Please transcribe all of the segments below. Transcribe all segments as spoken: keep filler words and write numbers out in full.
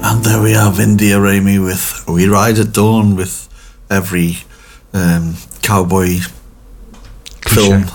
And there we have India Raimi with We Ride at Dawn, with every um, cowboy Cliche. film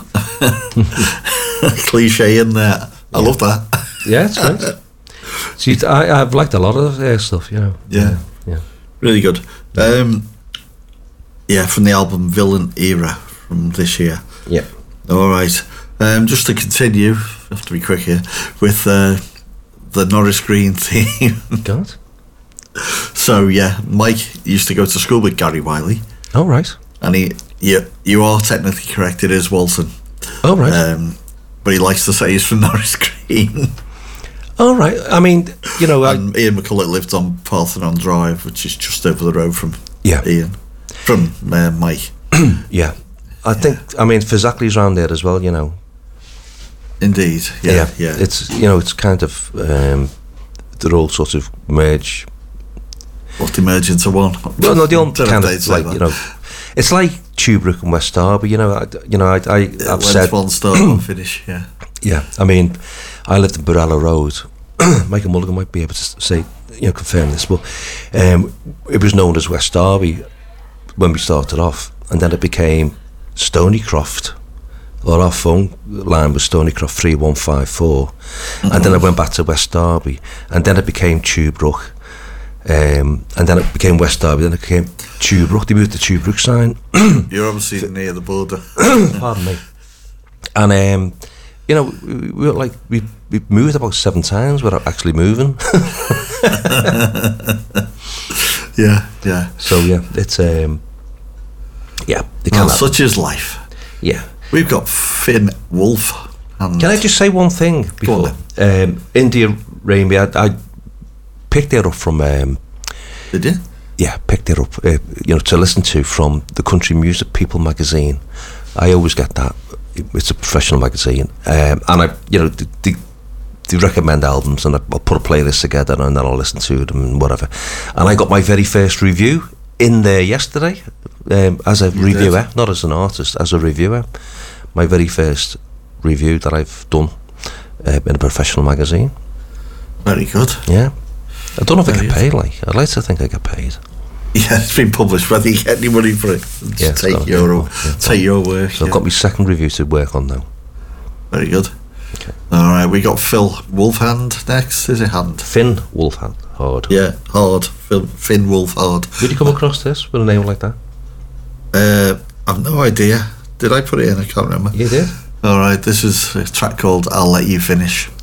cliche in there. I Yeah. love that. Yeah, it's great. See, I, I've liked a lot of their stuff, you know. Yeah. Yeah. yeah. Really good. Um, yeah, from the album Villain Era from this year. Yeah. All right. Um, just to continue, I have to be quick here, with uh, the Norris Green theme. God. So, yeah, Mike used to go to school with Gary Wiley. Oh, right. And he, you, you are technically correct, it is Walton. Oh, right. Um, but he likes to say he's from Norris Green. Oh, right. I mean, you know... I, And Ian McCulloch lived on Parthenon Drive, which is just over the road from Yeah. Ian. From uh, Mike. yeah. I think, I mean, Fazakli's around there as well, you know. Indeed, yeah, yeah. It's, you know, it's kind of... Um, they're all sort of merge... What they merge into one? Well, no, the old Don't kind know if of they'd like say you that. know, it's like Tuebrook and West Derby. You know, I, you know, I, I Yeah, I've when said it's one start, one finish, yeah. yeah. I mean, I lived in Borella Road. Michael Mulligan might be able to say, you know, confirm this, but um, it was known as West Derby when we started off, and then it became Stonycroft. Or our phone line was Stonycroft three one five four, mm-hmm. and then I went back to West Derby, and then it became Tuebrook. Um, and then it became West Derby, then it became Tuebrook. They moved the Tuebrook sign. You're obviously near the border. Pardon me. And um, you know, we, we were like we we moved about seven times without actually moving. Yeah, yeah. So yeah, it's um, yeah. They Well, cannot- such is life. yeah. We've got Finn Wolf. And Can I just say one thing Go before? Um, India Raimi, I, I picked it up from. Um, Did you? yeah, picked it up. Uh, you know, to listen to from the Country Music People magazine. I always get that. It's a professional magazine, um, and I, you know, they, they recommend albums, and I'll put a playlist together, and then I'll listen to them and whatever. And I got my very first review in there yesterday, um, as a You reviewer, did? not as an artist, as a reviewer. My very first review that I've done uh, in a professional magazine. Very good. Yeah, I don't know if I Very get good. paid. Like, I'd like to think I get paid. Yeah, it's been published. Whether you get any money for it, just Yeah, it's take gotta your be, own, yeah. take your work. So yeah. I've got my second review to work on now. Very good. Okay. All right, we got Phil Wolfhand next. Is it Hand? Finn Wolfhard. Hard. Yeah, Hard. Phil, Finn Wolfhard. Did you come across this with a name like that? Uh, I've no idea. Did I put it in? I can't remember. You did. All right, this is a track called "I'll Let You Finish."